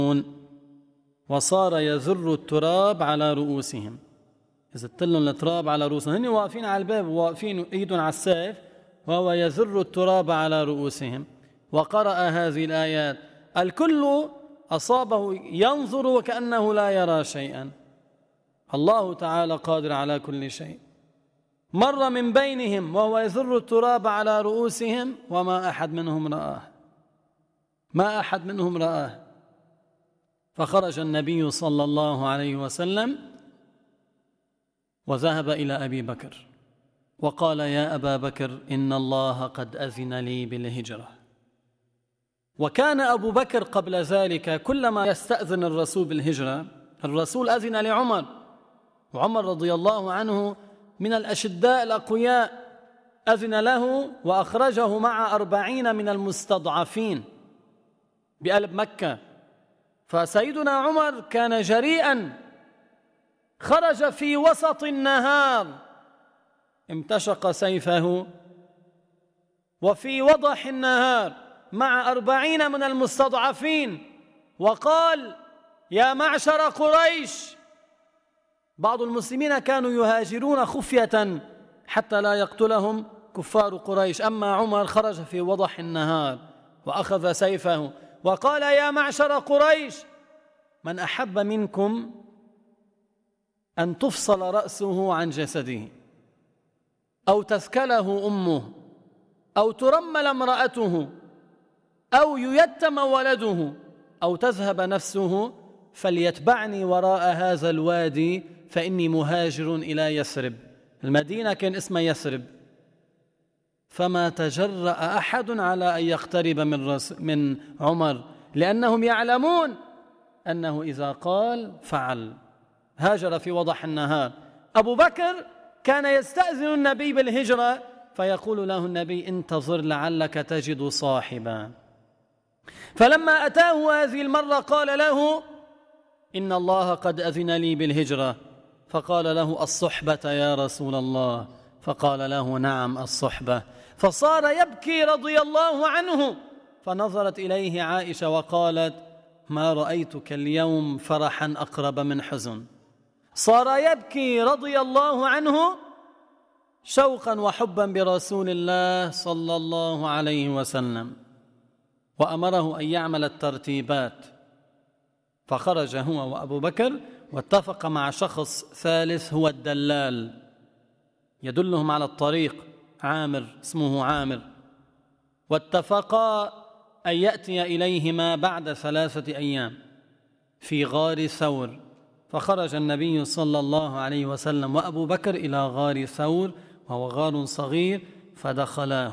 وصار يذر التراب على رؤوسهم. يزت لهم التراب على رؤوسهم، هن واقفين على الباب واقفين ايدهم على السيف وهو يذر التراب على رؤوسهم. وقرأ هذه الآيات، الكل أصابه ينظر وكأنه لا يرى شيئا. الله تعالى قادر على كل شيء. مر من بينهم وهو يذر التراب على رؤوسهم وما أحد منهم رآه، ما أحد منهم رآه. فخرج النبي صلى الله عليه وسلم وذهب إلى أبي بكر وقال: يا أبا بكر، إن الله قد أذن لي بالهجرة. وكان أبو بكر قبل ذلك كلما يستأذن الرسول بالهجرة الرسول أذن لعمر، وعمر رضي الله عنه من الأشداء الأقوياء، أذن له وأخرجه مع 40 من المستضعفين بقلب مكة. فسيدنا عمر كان جريئا، خرج في وسط النهار، امتشق سيفه وفي وضح النهار مع 40 من المستضعفين وقال: يا معشر قريش. بعض المسلمين كانوا يهاجرون خفية حتى لا يقتلهم كفار قريش، أما عمر خرج في وضح النهار وأخذ سيفه وقال: يا معشر قريش، من أحب منكم أن تفصل رأسه عن جسده أو تثكله أمه أو ترمل امرأته أو ييتم ولده أو تذهب نفسه فليتبعني وراء هذا الوادي فإني مهاجر إلى يثرب. المدينة كان اسمها يثرب. فما تجرأ أحد على أن يقترب من عمر، لأنهم يعلمون أنه إذا قال فعل. هاجر في وضح النهار. أبو بكر كان يستأذن النبي بالهجرة فيقول له النبي: انتظر لعلك تجد صاحبا. فلما أتاه هذه المرة قال له: إن الله قد أذن لي بالهجرة. فقال له: الصحبة يا رسول الله؟ فقال له: نعم الصحبة. فصار يبكي رضي الله عنه، فنظرت إليه عائشة وقالت: ما رأيتك اليوم فرحا أقرب من حزن. صار يبكي رضي الله عنه شوقا وحبا برسول الله صلى الله عليه وسلم، وأمره أن يعمل الترتيبات. فخرج هو وأبو بكر واتفق مع شخص ثالث هو الدلال يدلهم على الطريق، عامر، اسمه عامر. واتفقا أن يأتي إليهما بعد 3 أيام في غار ثور. فخرج النبي صلى الله عليه وسلم وأبو بكر إلى غار ثور، وهو غار صغير، فدخلاه